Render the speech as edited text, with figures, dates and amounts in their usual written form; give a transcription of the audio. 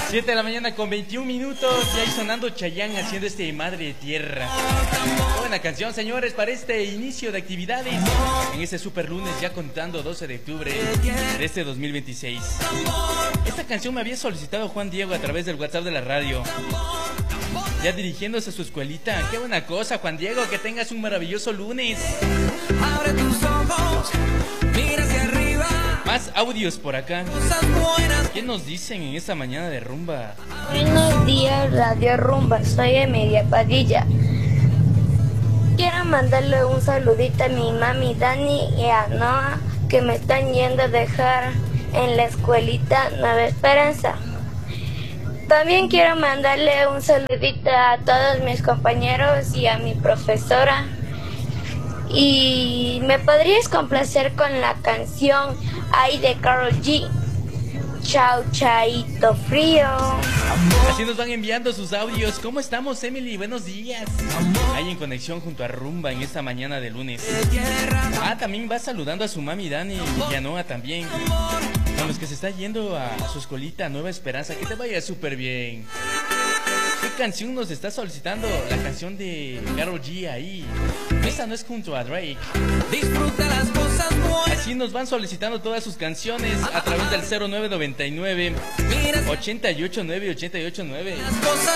7 de la mañana con 21 minutos. Y ahí sonando Chayanne haciendo Madre Tierra. Qué buena canción, señores, para este inicio de actividades en este super lunes, ya contando 12 de octubre de este 2026. Esta canción me había solicitado Juan Diego a través del WhatsApp de la radio, ya dirigiéndose a su escuelita. Qué buena cosa, Juan Diego, que tengas un maravilloso lunes. Abre tus ojos, mira hacia arriba. Más audios por acá. ¿Qué nos dicen en esta mañana de rumba? Buenos días, Radio Rumba. Soy Emilia Padilla. Quiero mandarle un saludito a mi mami Dani y a Noah, que me están yendo a dejar en la escuelita Nueva Esperanza. También quiero mandarle un saludito a todos mis compañeros y a mi profesora. Y me podrías complacer con la canción Ay de Karol G. Chao, chaito frío. Así nos van enviando sus audios. ¿Cómo estamos, Emily? Buenos días. Ahí en conexión junto a Rumba en esta mañana de lunes. También va saludando a su mami Dani y a Noah también, con los que se está yendo a su escuelita Nueva Esperanza. Que te vaya súper bien. ¿Qué canción nos está solicitando? La canción de Karol G ahí. Esta no es junto a Drake. Disfruta las cosas buenas. Así nos van solicitando todas sus canciones a través del 0999 889 889. Las cosas